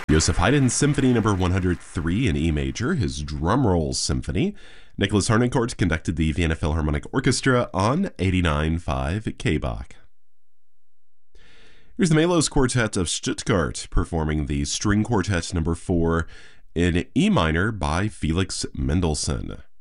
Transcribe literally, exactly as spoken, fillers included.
Joseph Haydn Symphony Number one hundred three in E major, his Drumroll Symphony. Nicholas Harnoncourt conducted the Vienna Philharmonic Orchestra on eighty-nine point five K-Bach. Here's the Melos Quartet of Stuttgart performing the String Quartet Number four in E minor by Felix Mendelssohn.